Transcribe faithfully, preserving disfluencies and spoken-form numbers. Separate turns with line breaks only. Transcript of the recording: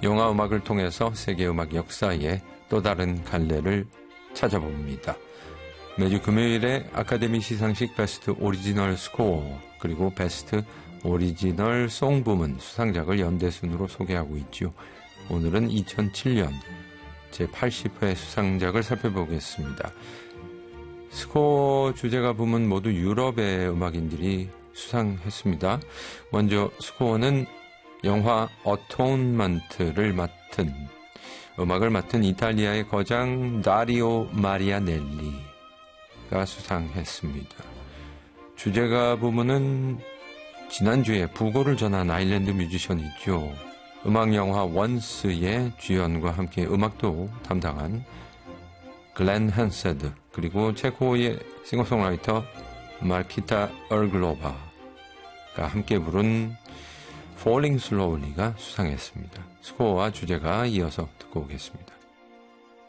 영화 음악을 통해서 세계 음악 역사의 또 다른 갈래를 찾아봅니다. 매주 금요일에 아카데미 시상식 베스트 오리지널 스코어 그리고 베스트 오리지널 송 부문 수상작을 연대순으로 소개하고 있죠. 오늘은 이천칠 년 제팔십 회 수상작을 살펴보겠습니다. 스코어 주제가 부문 모두 유럽의 음악인들이 수상했습니다. 먼저 스코어는 영화 어토운먼트를 맡은 음악을 맡은 이탈리아의 거장 다리오 마리아넬리가 수상했습니다. 주제가 부문은 지난주에 부고를 전한 아일랜드 뮤지션이죠. 음악영화 원스의 주연과 함께 음악도 담당한 글렌 한세드, 그리고 체코의 싱어송라이터 마르키타 얼글로바가 함께 부른 Falling Slowly가 수상했습니다. 스코어와 주제가 이어서 듣고 오겠습니다.